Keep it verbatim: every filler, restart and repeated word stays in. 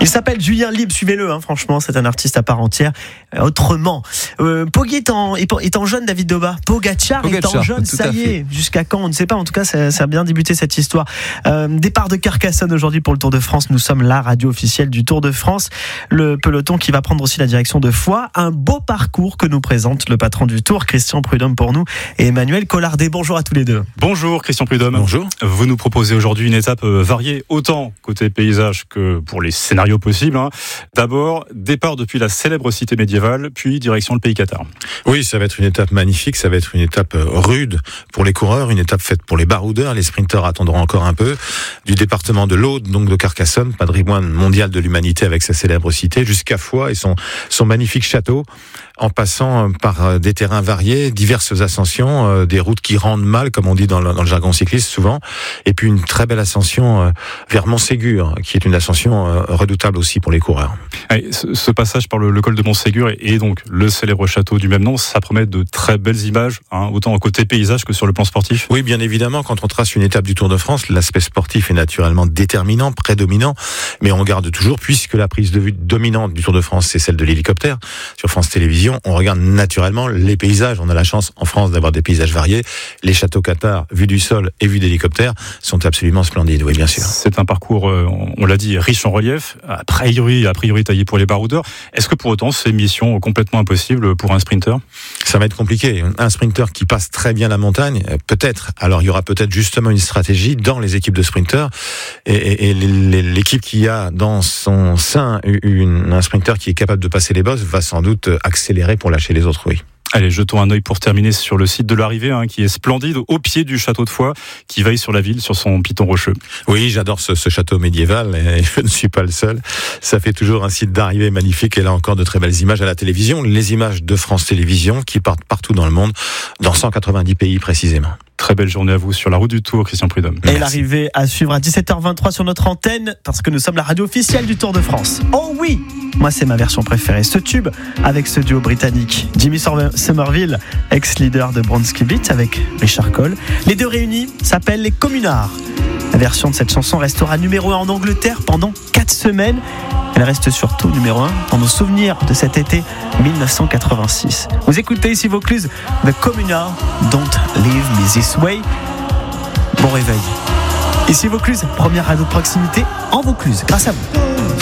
Il s'appelle Julien Libre, suivez-le, hein, franchement, c'est un artiste à part entière. Euh, autrement, euh, Poggi est en, est en jeune, David Doba. Pogacar est en jeune, ça y est. Jusqu'à quand, on ne sait pas. En tout cas, ça, ça a bien débuté cette histoire. Euh, départ de Carcassonne aujourd'hui pour le Tour de France. Nous sommes la radio officielle du Tour de France. Le peloton qui va prendre aussi la direction de Foix. Un beau parcours que nous présente le patron du Tour, Christian Prudhomme pour nous, et Emmanuel Collardet. Bonjour à tous les deux. Bonjour Christian Prudhomme. Bonjour. Vous nous proposez aujourd'hui une étape variée, autant côté paysage que pour les scénarios possibles. Hein. D'abord, départ depuis la célèbre cité médiévale, puis direction le pays cathare. Oui, ça va être une étape magnifique, ça va être une étape rude pour les coureurs, une étape faite pour les baroudeurs. Les sprinteurs attendront encore un peu. Du département de l'Aude, donc de Carcassonne, patrimoine mondial de l'humanité avec sa célèbre cité, jusqu'à Foix et son, son magnifique château, en passant par des terrains variés, diverses ascensions, euh, des routes qui rendent mal, comme on dit dans le, dans le jargon cycliste souvent, et puis une très belle ascension euh, vers Montségur, qui est une ascension euh, redoutable aussi pour les coureurs. Et ce, ce passage par le, le col de Montségur et, et donc le célèbre château du même nom, ça promet de très belles images, hein, autant côté paysage que sur le plan sportif. Oui, bien évidemment, quand on trace une étape du Tour de France, l'aspect sportif est naturellement déterminant, prédominant, mais on garde toujours, puisque la prise de vue dominante du Tour de France, c'est celle de l'hélicoptère, sur France Télévisions, on regarde naturellement les paysages. On a la chance en France d'avoir des paysages variés. Les châteaux cathares, vus du sol et vus d'hélicoptère, sont absolument splendides, oui, bien sûr. C'est un parcours, on l'a dit, riche en relief, a priori, a priori taillé pour les baroudeurs. Est-ce que pour autant, c'est une mission complètement impossible pour un sprinter ? Ça va être compliqué. Un sprinter qui passe très bien la montagne, peut-être. Alors, il y aura peut-être justement une stratégie dans les équipes de sprinters. Et, et, et l'équipe qui a dans son sein une, un sprinter qui est capable de passer les bosses va sans doute accélérer pour lâcher les autres, oui. Allez, jetons un œil pour terminer sur le site de l'arrivée, hein, qui est splendide, au pied du château de Foix, qui veille sur la ville, sur son piton rocheux. Oui, j'adore ce, ce château médiéval, et je ne suis pas le seul. Ça fait toujours un site d'arrivée magnifique, et là encore de très belles images à la télévision, les images de France Télévisions, qui partent partout dans le monde, dans cent quatre-vingt-dix pays précisément. Très belle journée à vous sur la route du Tour, Christian Prudhomme. Et l'arrivée à suivre à dix-sept heures vingt-trois sur notre antenne, parce que nous sommes la radio officielle du Tour de France. Oh oui, moi c'est ma version préférée, ce tube avec ce duo britannique. Jimmy Somerville, ex-leader de Bronski Beat avec Richard Cole. Les deux réunis s'appellent les Communards. La version de cette chanson restera numéro un en Angleterre pendant quatre semaines. Elle reste surtout numéro un dans nos souvenirs de cet été dix-neuf cent quatre-vingt-six. Vous écoutez ici Vaucluse, The Communards, Don't Leave Me This Way. Bon réveil. Ici Vaucluse, première radio de proximité en Vaucluse, grâce à vous.